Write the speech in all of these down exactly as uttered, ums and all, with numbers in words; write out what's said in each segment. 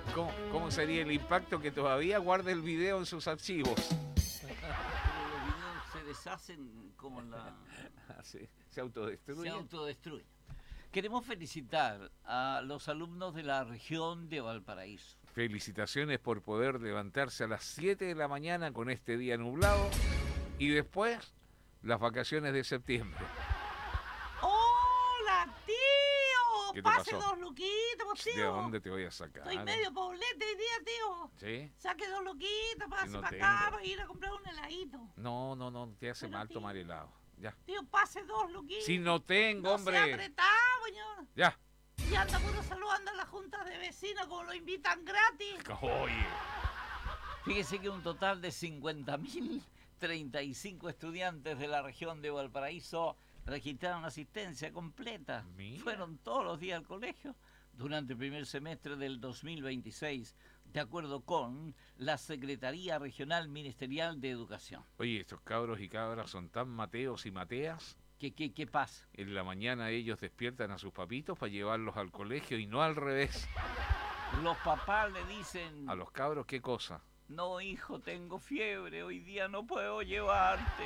¿Cómo, cómo sería el impacto que todavía guarde el video en sus archivos? Pero los videos se deshacen como la... Sí, se autodestruye. Se autodestruyen. Queremos felicitar a los alumnos de la región de Valparaíso. Felicitaciones por poder levantarse a las siete de la mañana con este día nublado y después las vacaciones de septiembre. ¡Hola, tío! ¿Qué te Pase pasó? dos luquitas, pues, tío. ¿De dónde te voy a sacar? Estoy medio poblete hoy día, tío. ¿Sí? Saque dos luquitas, pase no para tengo. acá para ir a comprar un heladito. No, no, no, te hace Pero, mal tío. tomar helado. Ya. Tío, pase dos luquitas. Si no tengo, no hombre. sea apretado, señor. Ya. Y anda puro saludando a las juntas de vecinos como lo invitan gratis. Oye. Fíjese que un total de cincuenta mil treinta y cinco estudiantes de la región de Valparaíso registraron asistencia completa. Mira. Fueron todos los días al colegio durante el primer semestre del dos mil veintiséis, de acuerdo con la Secretaría Regional Ministerial de Educación. Oye, estos cabros y cabras son tan mateos y mateas. ¿Qué, qué, qué pasa? En la mañana ellos despiertan a sus papitos para llevarlos al colegio y no al revés. Los papás le dicen... A los cabros, ¿qué cosa? No, hijo, tengo fiebre, hoy día no puedo llevarte.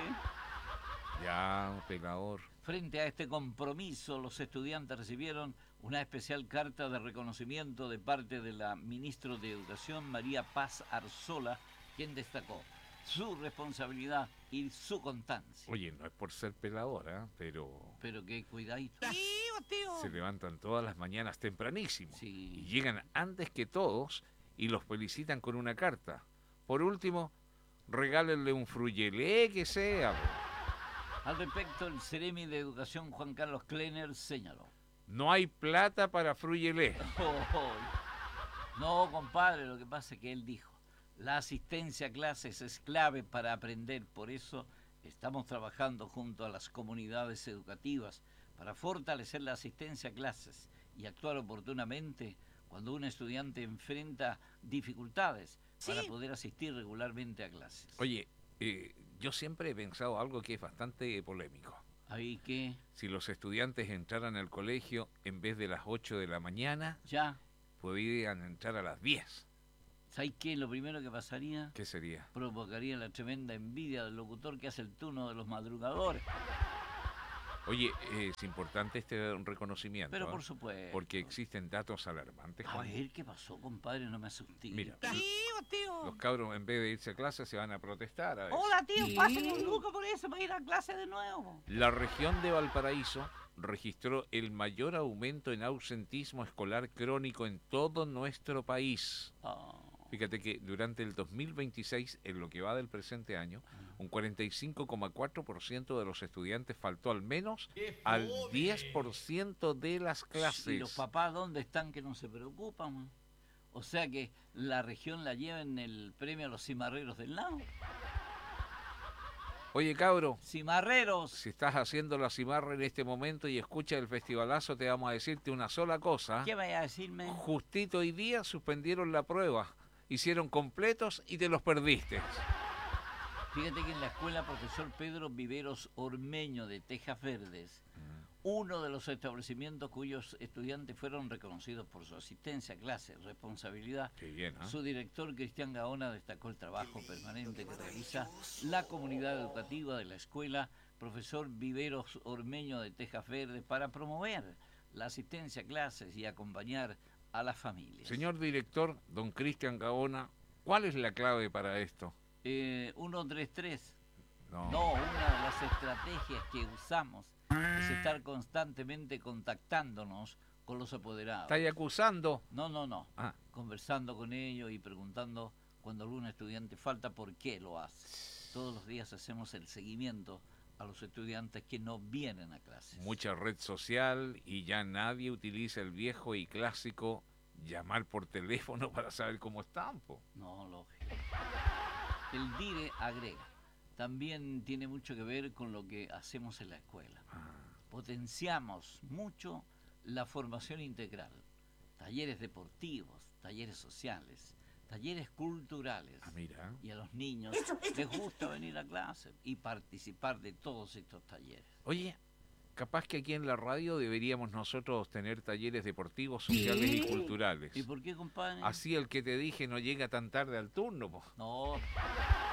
Ya, pelador. Frente a este compromiso, los estudiantes recibieron una especial carta de reconocimiento de parte de la ministra de Educación, María Paz Arzola, quien destacó su responsabilidad y su constancia. Oye, no es por ser pelador, ¿eh? Pero Pero qué cuidadito. Tío, tío. se levantan todas las mañanas tempranísimo. Sí. Y llegan antes que todos y los felicitan con una carta. Por último, regálenle un fruyelé que sea. Po. Al respecto, el Ceremi de Educación, Juan Carlos Kleiner, señaló. No hay plata para fruyelé. Oh, oh. No, compadre, lo que pasa es que él dijo, la asistencia a clases es clave para aprender, por eso estamos trabajando junto a las comunidades educativas para fortalecer la asistencia a clases y actuar oportunamente cuando un estudiante enfrenta dificultades Sí. para poder asistir regularmente a clases. Oye, eh, yo siempre he pensado algo que es bastante polémico. Ahí que Si los estudiantes entraran al colegio en vez de las ocho de la mañana, ya, podrían entrar a las diez. ¿sabes qué? Lo primero que pasaría, ¿Qué sería? provocaría la tremenda envidia del locutor que hace el turno de los madrugadores. Oye, eh, es importante este reconocimiento. Pero ¿eh? por supuesto. Porque existen datos alarmantes. A Juan. ver, ¿qué pasó, compadre? No me asusté. Mira, Tío, tío. los cabros en vez de irse a clase se van a protestar. A ver. Hola, tío. Pase un luco por eso para ir a clase de nuevo. La región de Valparaíso registró el mayor aumento en ausentismo escolar crónico en todo nuestro país. Oh, Fíjate que durante el dos mil veintiséis, en lo que va del presente año, un cuarenta y cinco coma cuatro por ciento de los estudiantes faltó al menos al diez por ciento de las clases. ¿y los papás dónde están que no se preocupan? O sea que la región la lleva en el premio a los cimarreros del lado. Oye, cabro, ¡Cimarreros! si estás haciendo la cimarra en este momento y escuchas el festivalazo, te vamos a decirte una sola cosa. ¿Qué vaya a decirme? Justito hoy día suspendieron la prueba, hicieron completos y te los perdiste. Fíjate que en la escuela profesor Pedro Viveros Ormeño de Tejas Verdes, uno de los establecimientos cuyos estudiantes fueron reconocidos por su asistencia a clases, responsabilidad, Qué bien, ¿eh? su director Cristian Gaona destacó el trabajo permanente que realiza la comunidad educativa de la escuela profesor Viveros Ormeño de Tejas Verdes para promover la asistencia a clases y acompañar a las familias. Señor director, don Cristian Gaona, ¿cuál es la clave para esto? Eh, uno tres tres. No. No, una de las estrategias que usamos es estar constantemente contactándonos con los apoderados. ¿Estáis acusando? No, no, no. Ah, Conversando con ellos y preguntando cuando algún estudiante falta por qué lo hace. Todos los días hacemos el seguimiento a los estudiantes que no vienen a clases. mucha red social y ya nadie utiliza el viejo y clásico llamar por teléfono para saber cómo están, po. No, lógico. El DIRE agrega, también tiene mucho que ver con lo que hacemos en la escuela. Ah, Potenciamos mucho la formación integral, talleres deportivos, talleres sociales, talleres culturales. ah, mira. Y a los niños les gusta venir a clase y participar de todos estos talleres. Oye, Capaz que aquí en la radio deberíamos nosotros tener talleres deportivos, sociales y culturales. ¿Y por qué, compadre? Así el que te dije no llega tan tarde al turno, po. No.